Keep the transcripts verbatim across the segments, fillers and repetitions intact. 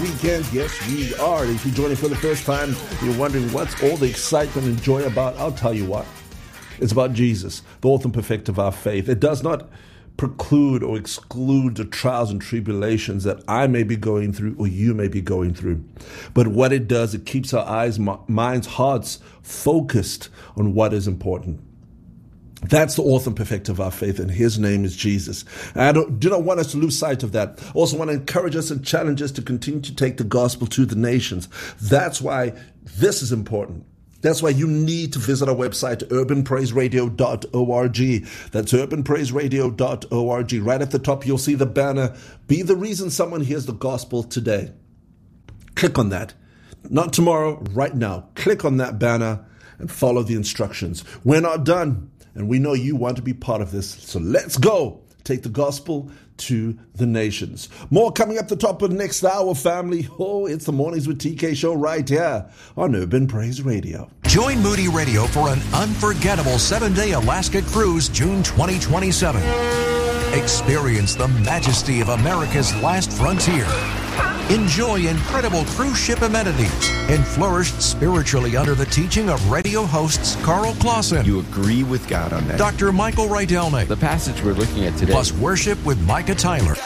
weekend? Yes, we are. If you're joining for the first time, you're wondering what's all the excitement and joy about. I'll tell you what. It's about Jesus, the author and perfecter of our faith. It does not preclude or exclude the trials and tribulations that I may be going through or you may be going through. But what it does, it keeps our eyes, minds, hearts focused on what is important. That's the author and perfecter of our faith, and his name is Jesus. And I don't, do not want us to lose sight of that. I also want to encourage us and challenge us to continue to take the gospel to the nations. That's why this is important. That's why you need to visit our website, urban praise radio dot org. That's urban praise radio dot org. Right at the top, you'll see the banner, Be the Reason Someone Hears the Gospel Today. Click on that. Not tomorrow, right now. Click on that banner and follow the instructions. We're not done. And we know you want to be part of this. So let's go. Take the gospel to the nations. More coming up the top of the next hour, family. Oh, it's the Mornings with T K show right here on Urban Praise Radio. Join Moody Radio for an unforgettable seven-day Alaska cruise June twenty twenty-seven. Experience the majesty of America's last frontier. Enjoy incredible cruise ship amenities and flourish spiritually under the teaching of radio hosts Carl Clausen. You agree with God on that. Doctor Michael Rydelnik. The passage we're looking at today. Plus worship with Micah Tyler.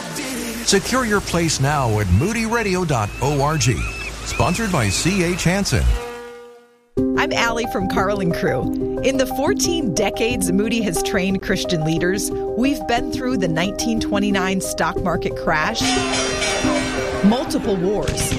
Secure your place now at moody radio dot org. Sponsored by C H Hansen. I'm Allie from Carl and Crew. In the fourteen decades Moody has trained Christian leaders, we've been through the nineteen twenty-nine stock market crash, multiple wars,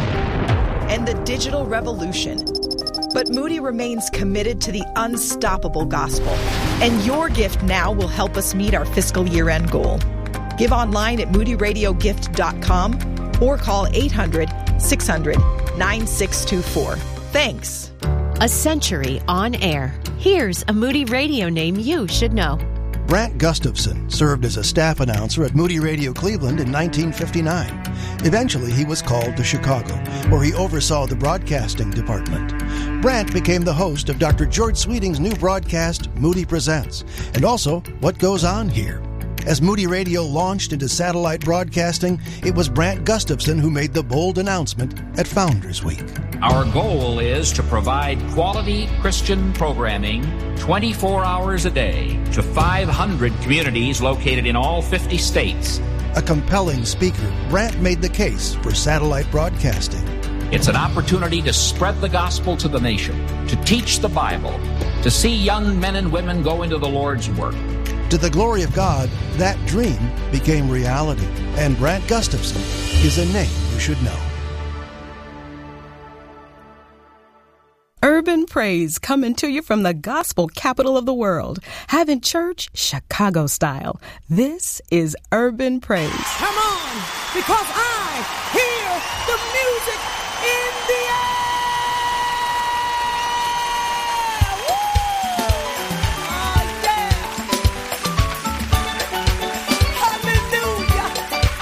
and the digital revolution. But Moody remains committed to the unstoppable gospel, and your gift now will help us meet our fiscal year-end goal. Give online at moody radio gift dot com or call eight hundred, six hundred, nine six two four. Thanks. A century on air. Here's a Moody Radio name you should know. Brant Gustafson served as a staff announcer at Moody Radio Cleveland in nineteen fifty-nine. Eventually, he was called to Chicago, where he oversaw the broadcasting department. Brant became the host of Doctor George Sweeting's new broadcast, Moody Presents, and also What Goes On Here. As Moody Radio launched into satellite broadcasting, it was Brant Gustafson who made the bold announcement at Founders Week. Our goal is to provide quality Christian programming twenty-four hours a day to five hundred communities located in all fifty states. A compelling speaker, Brant made the case for satellite broadcasting. It's an opportunity to spread the gospel to the nation, to teach the Bible, to see young men and women go into the Lord's work. To the glory of God, that dream became reality, and Brant Gustafson is a name you should know. Urban Praise coming to you from the gospel capital of the world, having church Chicago style. This is Urban Praise. Come on, because I hear the music in the air.